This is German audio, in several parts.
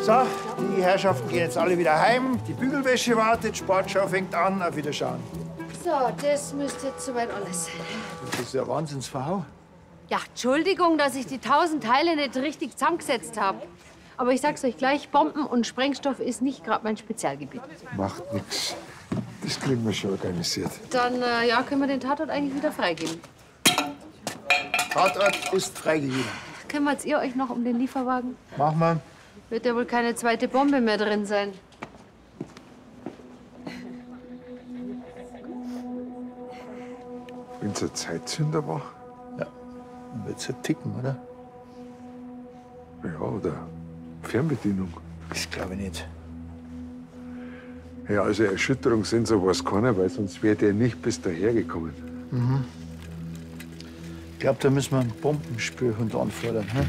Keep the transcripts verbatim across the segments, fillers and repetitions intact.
So, die Herrschaften gehen jetzt alle wieder heim. Die Bügelwäsche wartet, Sportschau fängt an. Auf Wiederschauen. So, das müsste jetzt soweit alles sein. Das ist ja eine Wahnsinnsfrau. Ja, Entschuldigung, dass ich die tausend Teile nicht richtig zusammengesetzt habe. Aber ich sag's euch gleich, Bomben und Sprengstoff ist nicht gerade mein Spezialgebiet. Macht nichts. Das kriegen wir schon organisiert. Dann äh, ja, können wir den Tatort eigentlich wieder freigeben. Tatort ist freigegeben. Kümmert ihr euch noch um den Lieferwagen? Machen wir. Wird ja wohl keine zweite Bombe mehr drin sein. Wenn es ein Zeitzünder war? Ja, dann wird's ja ticken, oder? Ja, oder Fernbedienung. Das glaube ich nicht. Ja, also Erschütterungssensor weiß keiner, weil sonst wäre der nicht bis daher gekommen. Mhm. Ich glaube, da müssen wir einen Bombenspürhund anfordern. Hm?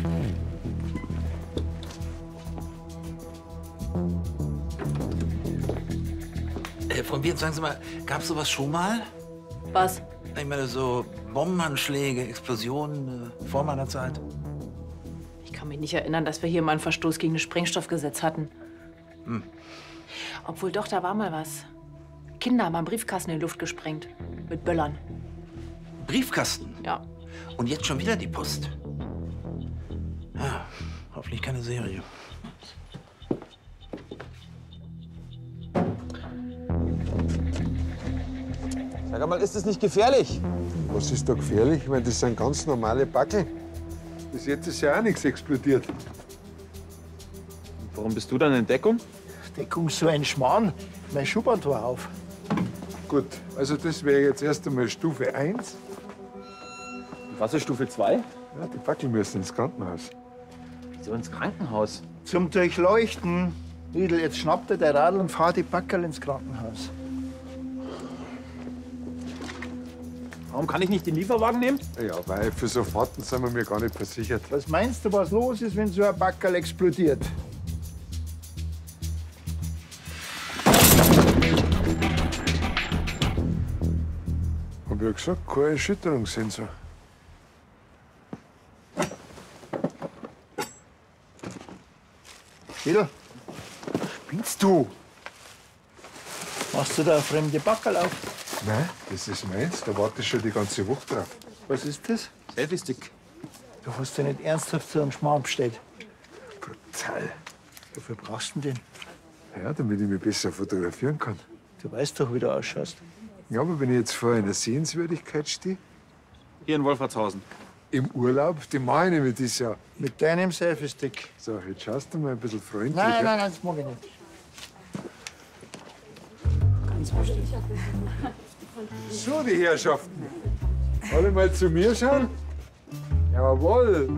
Äh, Frau Biert, sagen Sie mal, gab es sowas schon mal? Was? Ich meine, so Bombenanschläge, Explosionen äh, vor meiner Zeit? Ich kann mich nicht erinnern, dass wir hier mal einen Verstoß gegen das Sprengstoffgesetz hatten. Hm. Obwohl doch, da war mal was. Kinder haben einen Briefkasten in die Luft gesprengt. Mit Böllern. Briefkasten? Ja. Und jetzt schon wieder die Post? Ja, hoffentlich keine Serie. Sag mal, ist das nicht gefährlich? Was ist da gefährlich? Ich meine, das sind ganz normale Backel. Bis jetzt ist ja auch nichts explodiert. Warum bist du dann in Deckung? Deckung so ein Schmarrn. Mein Schuhband war auf. Gut, also das wäre jetzt erst einmal Stufe eins. Was ist Stufe zwei? Ja, die Backel müssen ins Krankenhaus. Wieso ins Krankenhaus? Zum Durchleuchten. Riedel, jetzt schnappt er der Radl und fahrt die Backerl ins Krankenhaus. Warum kann ich nicht den Lieferwagen nehmen? Ja, weil für so Fahrten sind wir mir gar nicht versichert. Was meinst du, was los ist, wenn so ein Backerl explodiert? Hab ich ja gesagt, kein Erschütterungssensor. Riedel, spinnst du? Machst du da eine fremde Backerl auf? Nein, das ist meins. Da warte ich schon die ganze Woche drauf. Was ist das? Selfie-Stick. Du hast ja nicht ernsthaft so einen Schmarrn bestellt. Brutal. Wofür brauchst du denn den? Ja, damit ich mich besser fotografieren kann. Du weißt doch, wie du ausschaust. Ja, aber wenn ich jetzt vor einer Sehenswürdigkeit stehe, Hier in Wolfertshausen. im Urlaub, die mache ich nämlich dieses Jahr. Mit deinem Selfie-Stick. So, jetzt schaust du mal ein bisschen freundlicher. Nein, nein, nein, das mag ich nicht. So, die Herrschaften. Alle mal zu mir schauen. Jawohl.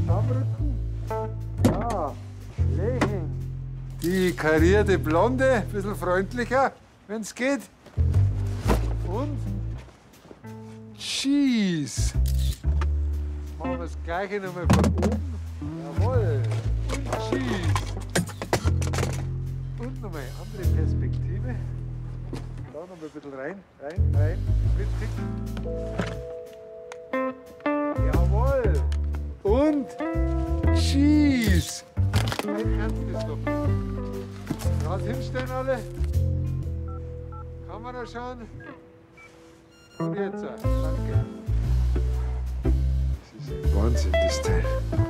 Ja, lächeln. Die karierte Blonde, ein bisschen freundlicher, wenn's geht. Und Cheese. Machen wir das Gleiche nochmal von oben. Jawohl. Und Cheese. Und nochmal andere Perspektive. Da noch mal ein bisschen rein, rein, rein. Mittig. Jawohl. Und Cheese. Ein ernstes noch. Gerade hinstellen alle. Kamera schauen. Und jetzt. Danke. Das ist ein Wahnsinn, das Teil.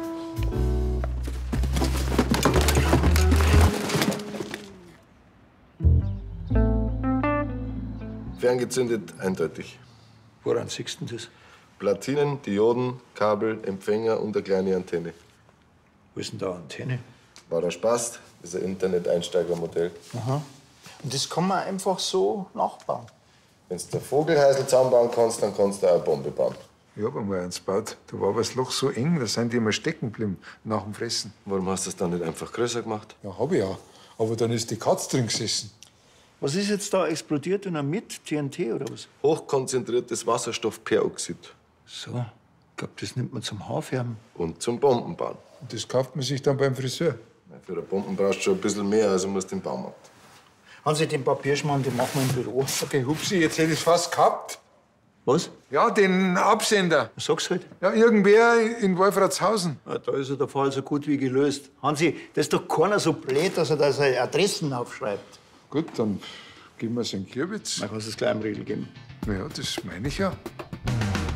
Ferngezündet, eindeutig. Woran siehst du das? Platinen, Dioden, Kabel, Empfänger und eine kleine Antenne. Wo ist denn da eine Antenne? War das passt, ist ein Internet-Einsteigermodell. Aha. Und das kann man einfach so nachbauen. Wenn du einen Vogelhäusl zusammenbauen kannst, dann kannst du auch eine Bombe bauen. Ich hab einmal eins gebaut. Da war aber das Loch so eng, da sind die immer stecken geblieben nach dem Fressen. Warum hast du das dann nicht einfach größer gemacht? Ja, hab ich ja. Aber dann ist die Katze drin gesessen. Was ist jetzt da explodiert? Dynamit, T N T oder was? Hochkonzentriertes Wasserstoffperoxid. So, ich glaube, das nimmt man zum Haarfärben. Und zum Bombenbauen. Und das kauft man sich dann beim Friseur. Für eine Bomben brauchst du schon ein bisschen mehr, also musst du im Baumarkt. Hansi, den Papierschmarrn, den machen wir im Büro. Okay, Hupsi, jetzt hätte ich fast gehabt. Was? Ja, den Absender. Sag's halt. Ja, irgendwer in Wolfratshausen. Ja, da ist ja der Fall so gut wie gelöst. Hansi, das ist doch keiner so blöd, dass er da seine Adressen aufschreibt. Gut, dann geben wir es in Kirwitz. Man kann es gleich im Riegel geben. Na ja, das meine ich ja.